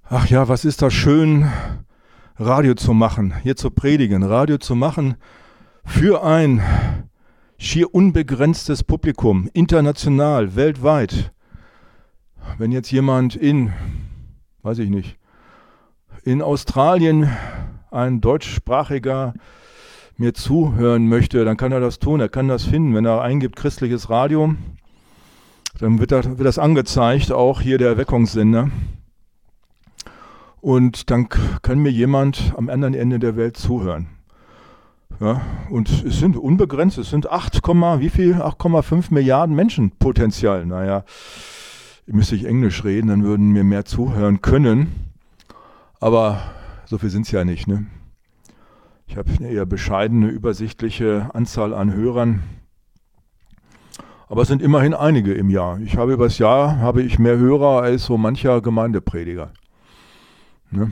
Ach ja, was ist das schön, Radio zu machen, hier zu predigen, Radio zu machen für ein schier unbegrenztes Publikum, international, weltweit. Wenn jetzt jemand weiß ich nicht, in Australien, ein deutschsprachiger, mir zuhören möchte, dann kann er das tun, er kann das finden. Wenn er eingibt christliches Radio, dann wird das angezeigt, auch hier der Erweckungssender. Und dann kann mir jemand am anderen Ende der Welt zuhören. Ja, und es sind unbegrenzt, es sind 8,5 Milliarden Menschen Potenzial. Naja, müsste ich Englisch reden, dann würden mir mehr zuhören können. Aber so viel sind es ja nicht, ne? Ich habe eine eher bescheidene, übersichtliche Anzahl an Hörern. Aber es sind immerhin einige im Jahr. Übers Jahr habe ich mehr Hörer als so mancher Gemeindeprediger. Ne?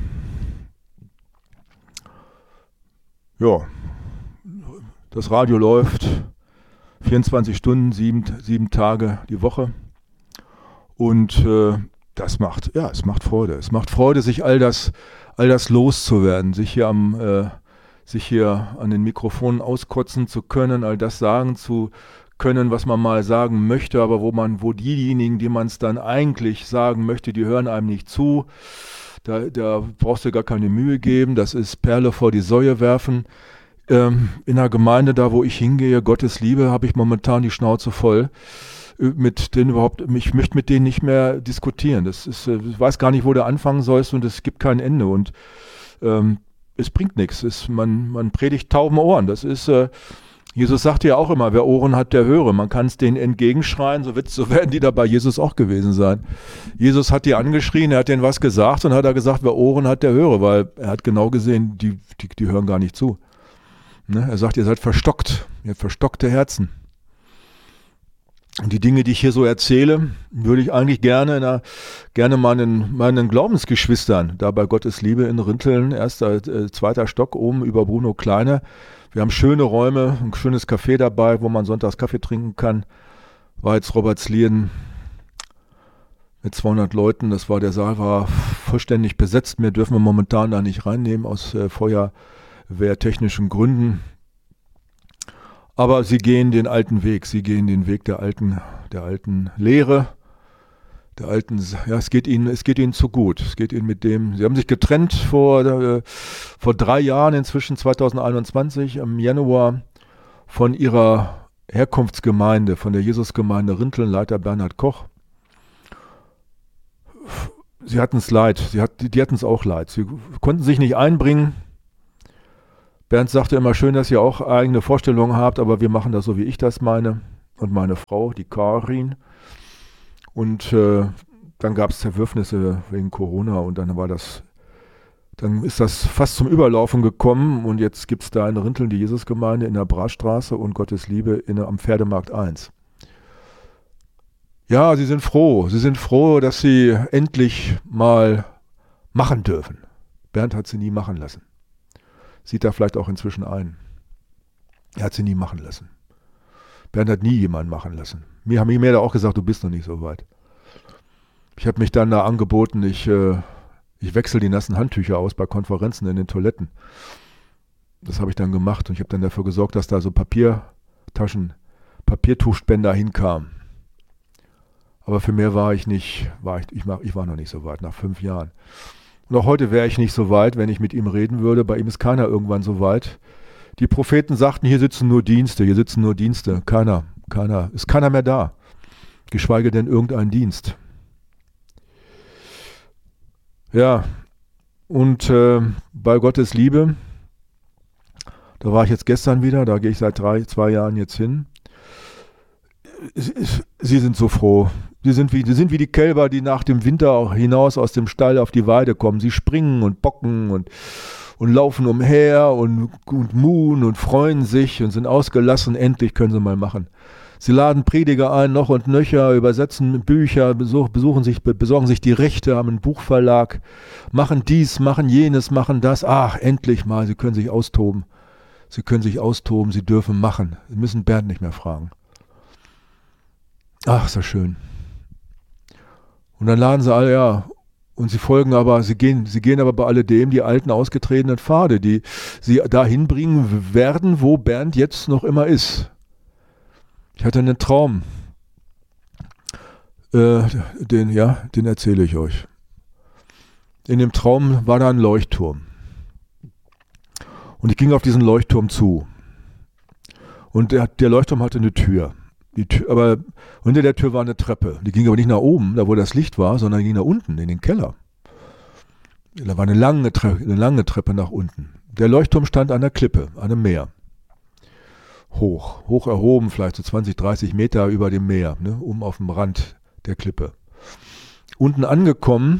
Ja, das Radio läuft 24 Stunden, sieben Tage die Woche und es macht Freude. Es macht Freude, sich all das loszuwerden, sich hier an den Mikrofonen auskotzen zu können, all das sagen zu können, was man mal sagen möchte, aber wo diejenigen, die man es dann eigentlich sagen möchte, die hören einem nicht zu. Da brauchst du gar keine Mühe geben, das ist Perle vor die Säue werfen. In der Gemeinde, da wo ich hingehe, Gottes Liebe, habe ich momentan die Schnauze voll. Ich möchte mit denen nicht mehr diskutieren. Ich weiß gar nicht, wo du anfangen sollst und es gibt kein Ende. Und es bringt nichts. Man predigt tauben Ohren. Jesus sagte ja auch immer, wer Ohren hat, der höre. Man kann es denen entgegenschreien, so werden die da bei Jesus auch gewesen sein. Jesus hat die angeschrien, er hat denen was gesagt und hat er gesagt, wer Ohren hat, der höre, weil er hat genau gesehen, die hören gar nicht zu. Ne? Er sagt, ihr seid verstockt, ihr habt verstockte Herzen. Und die Dinge, die ich hier so erzähle, würde ich eigentlich gerne meinen Glaubensgeschwistern, da bei Gottes Liebe in Rinteln, zweiter Stock oben über Bruno Kleine. Wir haben schöne Räume, ein schönes Café dabei, wo man sonntags Kaffee trinken kann. War jetzt Robertslien mit 200 Leuten. Der Saal war vollständig besetzt. Mehr dürfen wir momentan da nicht reinnehmen aus feuerwehrtechnischen Gründen. Aber sie gehen den alten Weg. Sie gehen den Weg der alten Lehre. Es geht ihnen zu gut. Es geht ihnen sie haben sich getrennt vor 3 Jahren, inzwischen 2021, im Januar, von ihrer Herkunftsgemeinde, von der Jesusgemeinde Rinteln, Leiter Bernhard Koch. Sie hatten es leid, die hatten es auch leid. Sie konnten sich nicht einbringen. Bernd sagte immer, schön, dass ihr auch eigene Vorstellungen habt, aber wir machen das so, wie ich das meine. Und meine Frau, die Karin. Und dann gab es Zerwürfnisse wegen Corona und dann ist das fast zum Überlaufen gekommen und jetzt gibt es da in Rinteln die Jesusgemeinde in der Bratstraße und Gottes Liebe am Pferdemarkt 1. Ja, sie sind froh, dass sie endlich mal machen dürfen. Bernd hat sie nie machen lassen. Sieht da vielleicht auch inzwischen ein. Er hat sie nie machen lassen. Bernd hat nie jemanden machen lassen. Mir haben da auch gesagt, du bist noch nicht so weit. Ich habe mich dann da angeboten, ich wechsle die nassen Handtücher aus bei Konferenzen in den Toiletten. Das habe ich dann gemacht und ich habe dann dafür gesorgt, dass da so Papiertuchspender hinkamen. Aber für mehr war ich war noch nicht so weit, nach 5 Jahren. Und auch heute wäre ich nicht so weit, wenn ich mit ihm reden würde. Bei ihm ist keiner irgendwann so weit. Die Propheten sagten, hier sitzen nur Dienste. Ist keiner mehr da. Geschweige denn irgendein Dienst. Ja, und bei Gottes Liebe, da war ich jetzt gestern wieder, da gehe ich seit 2 Jahren jetzt hin. Sie sind so froh. Sie sind wie die Kälber, die nach dem Winter auch hinaus aus dem Stall auf die Weide kommen. Sie springen und bocken und laufen umher und muhen und freuen sich und sind ausgelassen. Endlich können sie mal machen. Sie laden Prediger ein, noch und nöcher, übersetzen Bücher, besorgen sich die Rechte, haben einen Buchverlag, machen dies, machen jenes, machen das. Ach, endlich mal, sie können sich austoben. Sie dürfen machen. Sie müssen Bernd nicht mehr fragen. Ach, ist das schön. Und dann laden sie alle, Und sie gehen aber bei alledem die alten ausgetretenen Pfade, die sie dahin bringen werden, wo Bernd jetzt noch immer Ich hatte einen Traum, den erzähle ich euch. In dem Traum war da ein Leuchtturm. Und ich ging auf diesen Leuchtturm zu. Und der Leuchtturm hatte eine Tür. Aber hinter der Tür war eine Treppe. Die ging aber nicht nach oben, da wo das Licht war, sondern ging nach unten, in den Keller. Da war eine lange Treppe nach unten. Der Leuchtturm stand an der Klippe, an einem Meer. Hoch erhoben, vielleicht so 20, 30 Meter über dem Meer, ne, oben auf dem Rand der Klippe. Unten angekommen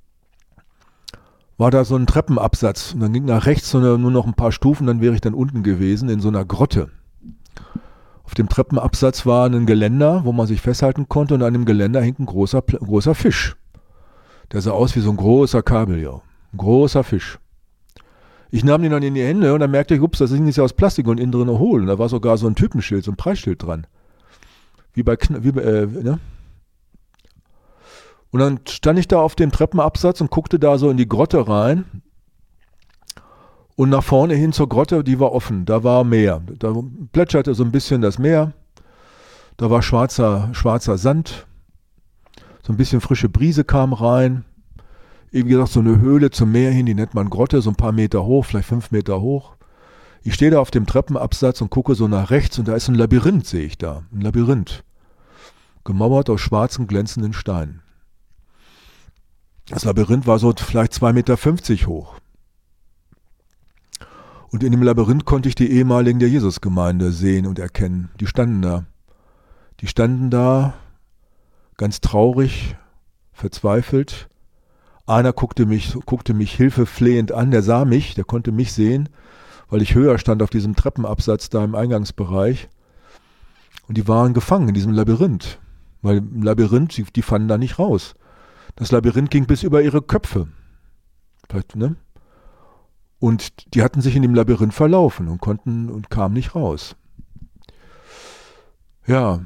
war da so ein Treppenabsatz. Und dann ging nach rechts nur noch ein paar Stufen, dann wäre ich dann unten gewesen, in so einer Grotte. Auf dem Treppenabsatz war ein Geländer, wo man sich festhalten konnte, und an dem Geländer hing ein großer Fisch. Der sah aus wie so ein großer Kabeljau. Ein großer Fisch. Ich nahm den dann in die Hände und dann merkte ich, ups, das Ding ist ja aus Plastik und innen drin hohl. Und da war sogar so ein Typenschild, so ein Preisschild dran. Ne? Und dann stand ich da auf dem Treppenabsatz und guckte da so in die Grotte rein. Und nach vorne hin zur Grotte, die war offen, da war Meer. Da plätscherte so ein bisschen das Meer. Da war schwarzer Sand. So ein bisschen frische Brise kam rein. Wie gesagt, so eine Höhle zum Meer hin, die nennt man Grotte, so ein paar Meter hoch, vielleicht 5 Meter hoch. Ich stehe da auf dem Treppenabsatz und gucke so nach rechts und da ist ein Labyrinth, sehe ich da. Ein Labyrinth. Gemauert aus schwarzen, glänzenden Steinen. Das Labyrinth war so vielleicht 2,50 Meter hoch. Und in dem Labyrinth konnte ich die ehemaligen der Jesusgemeinde sehen und erkennen. Die standen da. Die standen da, ganz traurig, verzweifelt. Einer guckte mich hilfeflehend an, der sah mich, der konnte mich sehen, weil ich höher stand auf diesem Treppenabsatz da im Eingangsbereich. Und die waren gefangen in diesem Labyrinth. Weil im Labyrinth, die fanden da nicht raus. Das Labyrinth ging bis über ihre Köpfe. Vielleicht, ne? Und die hatten sich in dem Labyrinth verlaufen und kamen nicht raus. Ja.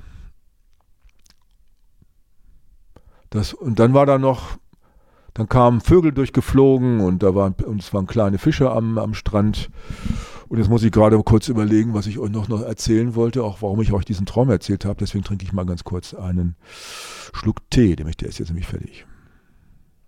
Und dann war da noch, dann kamen Vögel durchgeflogen und es waren kleine Fische am Strand. Und jetzt muss ich gerade kurz überlegen, was ich euch noch erzählen wollte, auch warum ich euch diesen Traum erzählt habe. Deswegen trinke ich mal ganz kurz einen Schluck Tee, der ist jetzt nämlich fertig.